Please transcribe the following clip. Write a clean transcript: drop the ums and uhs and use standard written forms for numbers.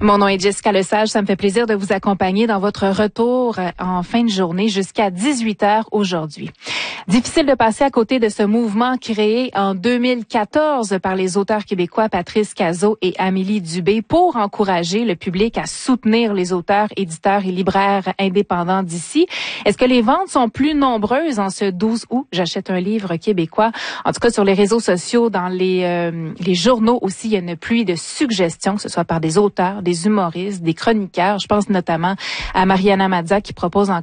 Mon nom est Jessica Lesage. Ça me fait plaisir de vous accompagner dans votre retour en fin de journée jusqu'à 18h aujourd'hui. Difficile de passer à côté de ce mouvement créé en 2014 par les auteurs québécois Patrice Cazot et Amélie Dubé pour encourager le public à soutenir les auteurs, éditeurs et libraires indépendants d'ici. Est-ce que les ventes sont plus nombreuses en ce 12 août? J'achète un livre québécois. En tout cas, sur les réseaux sociaux, dans les journaux aussi, il y a une pluie de suggestions, que ce soit par des auteurs, des humoristes, des chroniqueurs. Je pense notamment à Mariana Mazza qui propose